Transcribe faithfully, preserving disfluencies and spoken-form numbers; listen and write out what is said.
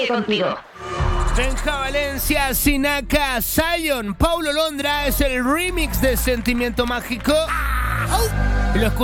contigo. Benja Valencia, Sinaka, Zion, Paulo Londra es el remix de Sentimiento Mágico. Y lo